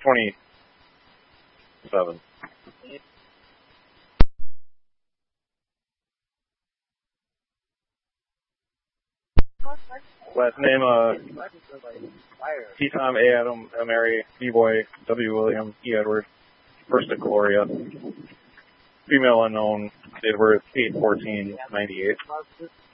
27. Last name, T. Tom, A. Adam, M. Mary, B. Boy, W. William, E. Edward, first to Gloria. Female unknown, date of birth 8/14/98.